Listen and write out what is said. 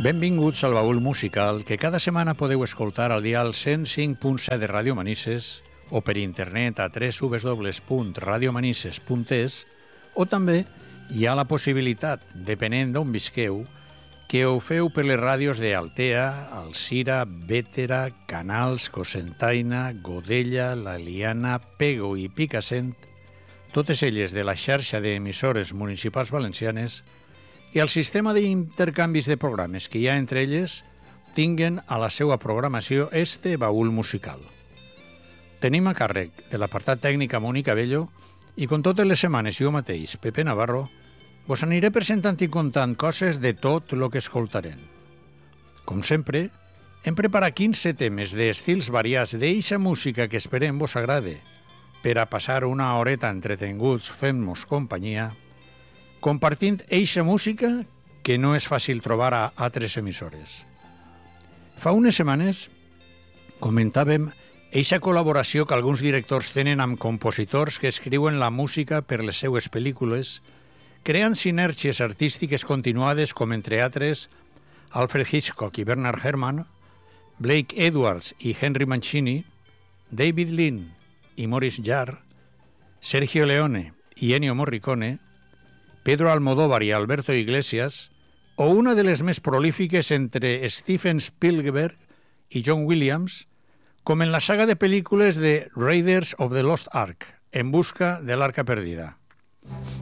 Benvinguts al baúl musical que cada setmana podeu escoltar al dial 105.7 de Ràdio Manises o per internet a www.radiomanisses.es o també hi ha la possibilitat, depenent d'on visqueu, que ho feu per les ràdios d'Altea, Alzira, Bétera, Canals, Cocentaina, Godella, La Liana, Pego i Picassent, totes elles de la xarxa d'emissores municipals valencianes, i el sistema d'intercanvis de programes que hi ha entre elles tinguen a la seva programació este baúl musical. Tenim a càrrec de l'apartat tècnic a Mònica Bello i, com totes les setmanes, jo mateix, Pepe Navarro, vos aniré presentant i contant coses de tot el que escoltarem. Com sempre, hem preparat 15 temes d'estils variats d'eixa música que esperem vos agrade per a passar una horeta entretenguts fent-nos companyia, compartint eixa música que no és fàcil trobar a altres emissores. Fa unes setmanes comentàvem eixa col·laboració que alguns directors tenen amb compositors que escriuen la música per les seues pel·lícules, creant sinergies artístiques continuades com, entre altres, Alfred Hitchcock i Bernard Herrmann, Blake Edwards i Henry Mancini, David Lean i Maurice Jarre, Sergio Leone i Ennio Morricone, Pedro Almodóvar i Alberto Iglesias, o una de les més prolífiques entre Steven Spielberg i John Williams, com en la saga de pel·lícules de Raiders of the Lost Ark, En busca de l'arca perdida.